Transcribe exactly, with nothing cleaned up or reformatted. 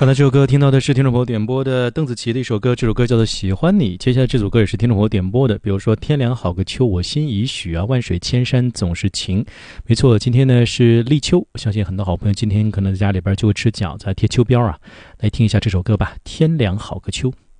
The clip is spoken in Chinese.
刚才这首歌听到的是听众朋友点播的邓紫棋的一首歌，这首歌叫做《喜欢你》。接下来这首歌也是听众朋友点播的，比如说天凉好个秋，我心已许啊，万水千山总是情。没错，今天呢是立秋，相信很多好朋友今天可能在家里边就会吃饺子贴秋膘啊。来听一下这首歌吧，天凉好个秋。